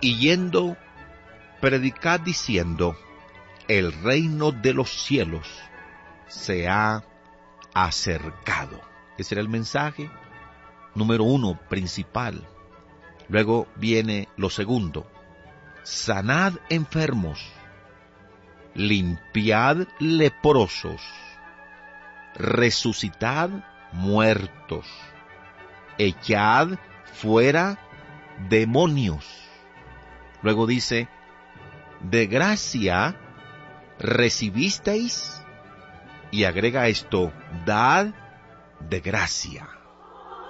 Y yendo, predicad diciendo, el reino de los cielos se ha acercado. Ese era el mensaje número 1, principal. Luego viene lo segundo: sanad enfermos, limpiad leprosos, resucitad muertos, echad fuera demonios. Luego dice, de gracia recibisteis, y agrega esto, dad de gracia.